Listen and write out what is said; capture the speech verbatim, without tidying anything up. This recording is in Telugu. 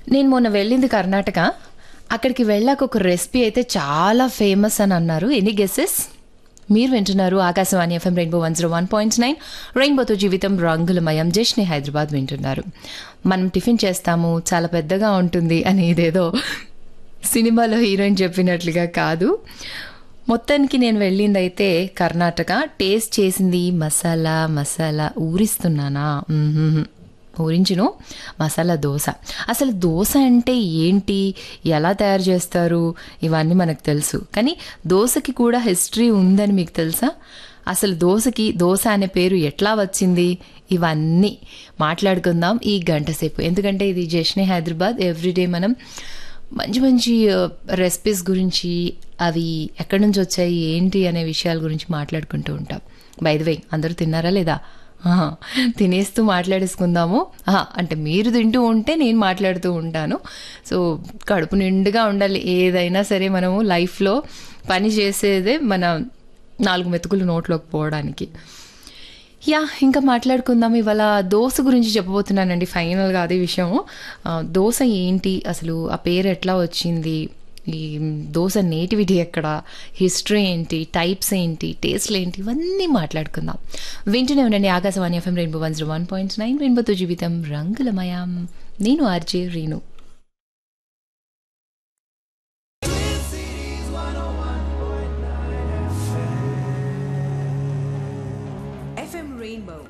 నేను మొన్న వెళ్ళింది కర్ణాటక. అక్కడికి వెళ్ళాక ఒక రెసిపీ అయితే చాలా ఫేమస్ అని అన్నారు. Any guesses? మీరు వింటున్నారు Akashvani FM rainbow one zero one point nine. రెయిన్బోతో జీవితం రంగులమయం. జష్ని హైదరాబాద్ వింటున్నారు. మనం టిఫిన్ చేస్తాము, చాలా పెద్దగా ఉంటుంది అని ఇదేదో సినిమాలో హీరోయిన్ చెప్పినట్లుగా కాదు. మొత్తానికి నేను వెళ్ళింది అయితే కర్ణాటక. టేస్ట్ చేసింది మసాలా మసాలా ఊరిస్తున్నానా? మ్మ్హ్మ్. ఊరించును మసాలా దోశ. అసలు దోశ అంటే ఏంటి, ఎలా తయారు చేస్తారు, ఇవన్నీ మనకు తెలుసు. కానీ దోశకి కూడా హిస్టరీ ఉందని మీకు తెలుసా? అసలు దోశకి దోశ అనే పేరు ఎట్లా వచ్చింది, ఇవన్నీ మాట్లాడుకుందాం ఈ గంట సేపు. ఎందుకంటే ఇది జష్నే హైదరాబాద్. ఎవ్రీడే మనం మంచి మంచి రెసిపీస్ గురించి, అవి ఎక్కడి నుంచి వచ్చాయి ఏంటి అనే విషయాల గురించి మాట్లాడుకుంటూ ఉంటాం. బై ది వే, అందరూ తిన్నారా లేదా? తినేస్తూ మాట్లాడేసుకుందాము. అంటే మీరు తింటూ ఉంటే నేను మాట్లాడుతూ ఉంటాను. సో కడుపు నిండుగా ఉండాలి. ఏదైనా సరే మనము లైఫ్లో పని చేసేదే మన నాలుగు మెతుకులు నోట్లోకి పోవడానికి. యా, ఇంకా మాట్లాడుకుందాం. ఇవాళ దోశ గురించి చెప్పబోతున్నానండి ఫైనల్గా. అదే విషయం, దోశ ఏంటి అసలు, ఆ పేరు ఎట్లా వచ్చింది, ఈ దోశ నేటివిటీ ఎక్కడ, హిస్టరీ ఏంటి, టైప్స్ ఏంటి, టేస్ట్లు ఏంటి, ఇవన్నీ మాట్లాడుకుందాం. వింటూనే ఉండండి Akashvani FM rainbow one zero one point nine. రెయిన్బోతో జీవితం రంగులమయం. నేను ఆర్జే రీను. FM rainbow